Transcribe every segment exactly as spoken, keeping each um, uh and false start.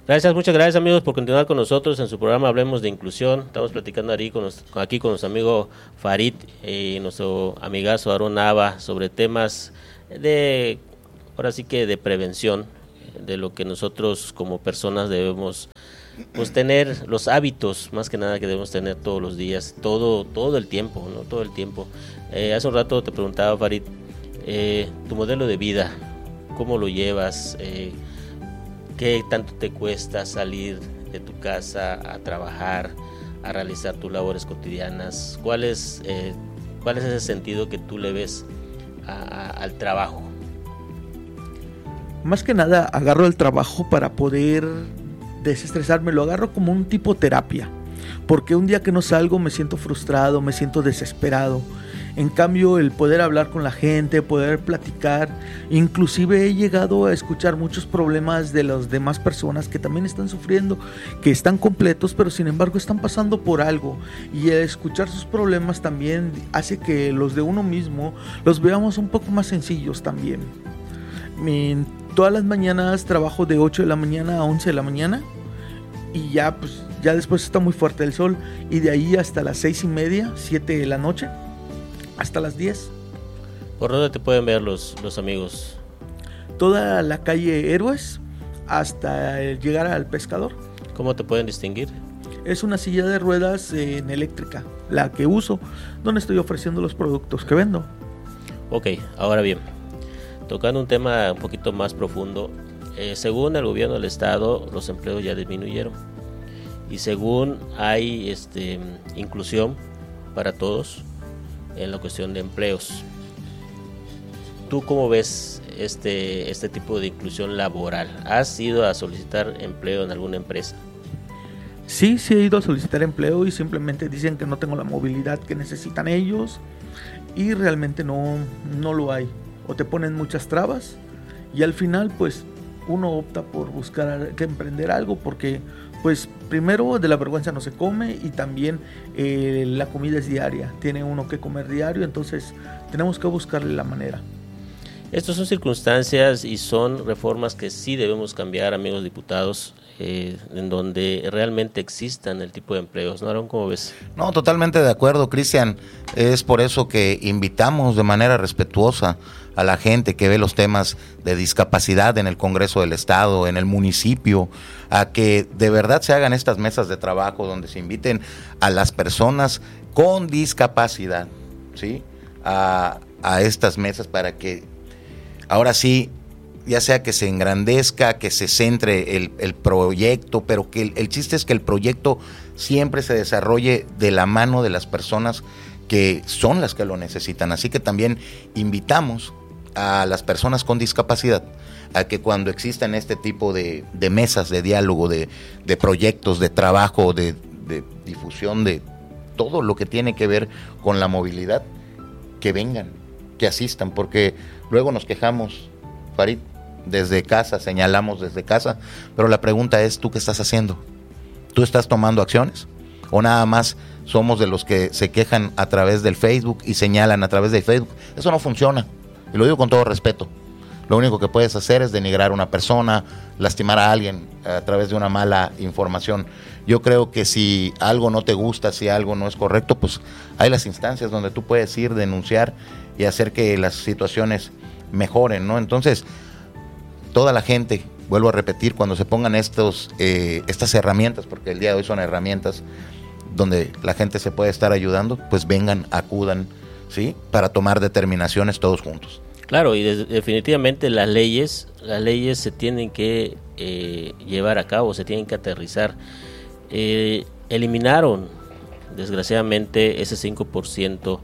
Gracias, muchas gracias amigos por continuar con nosotros en su programa Hablemos de Inclusión. Estamos platicando aquí con, nos, aquí con nuestro amigo Farid y nuestro amigazo Aarón Nava sobre temas de, ahora sí que de prevención, de lo que nosotros como personas debemos pues tener, los hábitos más que nada que debemos tener todos los días, todo todo el tiempo, ¿no? Todo el tiempo. Eh, hace un rato te preguntaba, Farid, eh, tu modelo de vida, ¿cómo lo llevas? Eh, ¿Qué tanto te cuesta salir de tu casa a trabajar, a realizar tus labores cotidianas? ¿Cuál es, eh, cuál es ese sentido que tú le ves a, a, al trabajo? Más que nada agarro el trabajo para poder desestresarme, lo agarro como un tipo terapia, porque un día que no salgo me siento frustrado, me siento desesperado. En cambio, el poder hablar con la gente, poder platicar, inclusive he llegado a escuchar muchos problemas de las demás personas que también están sufriendo, que están completos, pero sin embargo están pasando por algo, y el escuchar sus problemas también hace que los de uno mismo los veamos un poco más sencillos también. Mi, todas las mañanas trabajo de ocho de la mañana a once de la mañana, y ya pues ya después está muy fuerte el sol, y de ahí hasta las seis y media, siete de la noche, hasta las diez. ¿Por dónde te pueden ver los, los amigos? Toda la calle Héroes hasta llegar al Pescador. ¿Cómo te pueden distinguir? Es una silla de ruedas en eléctrica, la que uso, donde estoy ofreciendo los productos que vendo. Ok, ahora bien, tocando un tema un poquito más profundo, eh, según el gobierno del estado, los empleos ya disminuyeron, y según hay este, inclusión para todos en la cuestión de empleos. ¿Tú cómo ves este, este tipo de inclusión laboral? ¿Has ido a solicitar empleo en alguna empresa? Sí, sí he ido a solicitar empleo y simplemente dicen que no tengo la movilidad que necesitan ellos, y realmente no, no lo hay. O te ponen muchas trabas y al final pues uno opta por buscar que emprender algo, porque pues primero de la vergüenza no se come, y también eh, la comida es diaria, tiene uno que comer diario, entonces tenemos que buscarle la manera. Estas son circunstancias y son reformas que sí debemos cambiar, amigos diputados, eh, en donde realmente existan el tipo de empleos, ¿no, Aaron? ¿Cómo ves? No, totalmente de acuerdo, Cristian. Es por eso que invitamos de manera respetuosa a la gente que ve los temas de discapacidad en el Congreso del Estado, en el municipio, a que de verdad se hagan estas mesas de trabajo donde se inviten a las personas con discapacidad, ¿sí? A, a estas mesas para que ahora sí, ya sea que se engrandezca, que se centre el, el proyecto, pero que el, el chiste es que el proyecto siempre se desarrolle de la mano de las personas que son las que lo necesitan. Así que también invitamos a las personas con discapacidad a que cuando existan este tipo de, de mesas de diálogo, de, de proyectos, de trabajo, de, de difusión, de todo lo que tiene que ver con la movilidad, que vengan, que asistan, porque luego nos quejamos, Farid, desde casa, señalamos desde casa, pero la pregunta es, ¿tú qué estás haciendo? ¿Tú estás tomando acciones? ¿O nada más somos de los que se quejan a través del Facebook y señalan a través del Facebook? Eso no funciona, y lo digo con todo respeto. Lo único que puedes hacer es denigrar a una persona, lastimar a alguien a través de una mala información. Yo creo que si algo no te gusta, si algo no es correcto, pues hay las instancias donde tú puedes ir, denunciar y hacer que las situaciones mejoren, ¿no? Entonces, toda la gente, vuelvo a repetir, cuando se pongan estos eh, estas herramientas, porque el día de hoy son herramientas donde la gente se puede estar ayudando, pues vengan, acudan, ¿sí? Para tomar determinaciones todos juntos. Claro, y de, definitivamente las leyes, las leyes se tienen que eh, llevar a cabo, se tienen que aterrizar. Eh, eliminaron, desgraciadamente, ese cinco por ciento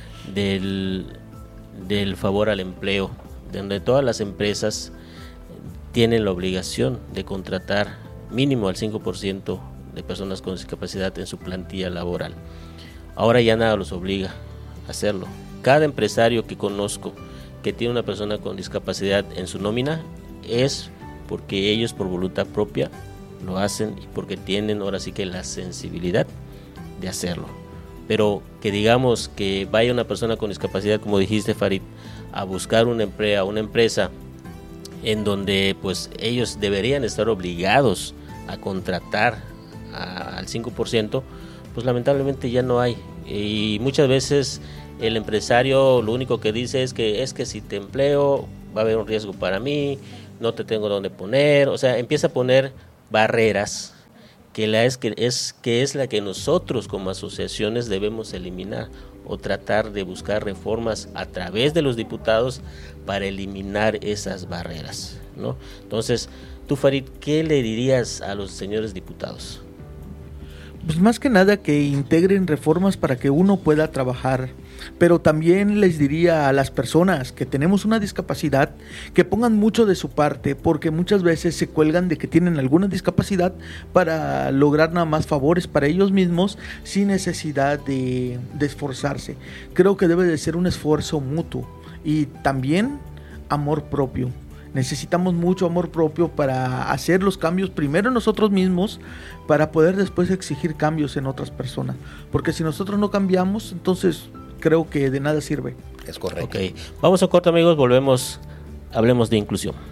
del, del favor al empleo, donde todas las empresas tienen la obligación de contratar mínimo al cinco por ciento de personas con discapacidad en su plantilla laboral. Ahora ya nada los obliga a hacerlo. Cada empresario que conozco que tiene una persona con discapacidad en su nómina es porque ellos por voluntad propia lo hacen y porque tienen ahora sí que la sensibilidad de hacerlo. Pero que digamos que vaya una persona con discapacidad, como dijiste, Farid, a buscar un empleo, una empresa en donde pues ellos deberían estar obligados a contratar a, al cinco por ciento, pues lamentablemente ya no hay. Y muchas veces el empresario lo único que dice es que es que si te empleo va a haber un riesgo para mí, no te tengo dónde poner, o sea, empieza a poner barreras que la es que es que es la que nosotros como asociaciones debemos eliminar o tratar de buscar reformas a través de los diputados para eliminar esas barreras, ¿no? Entonces, tú, Farid, ¿qué le dirías a los señores diputados? Pues más que nada que integren reformas para que uno pueda trabajar, pero también les diría a las personas que tenemos una discapacidad que pongan mucho de su parte, porque muchas veces se cuelgan de que tienen alguna discapacidad para lograr nada más favores para ellos mismos sin necesidad de, de esforzarse. Creo que debe de ser un esfuerzo mutuo y también amor propio. Necesitamos mucho amor propio para hacer los cambios primero nosotros mismos, para poder después exigir cambios en otras personas. Porque si nosotros no cambiamos, entonces creo que de nada sirve. Es correcto. Ok, vamos a corto, amigos, volvemos, hablemos de inclusión.